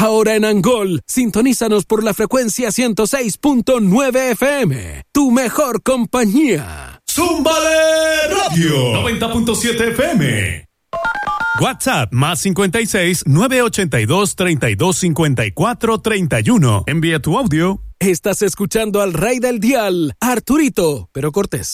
Ahora en Angol, sintonízanos por la frecuencia 106.9 FM. Tu mejor compañía. ¡Zúmbale Radio! 90.7 FM. WhatsApp más 56 982 32 54 31. Envía tu audio. Estás escuchando al rey del dial, Arturito, pero Cortés.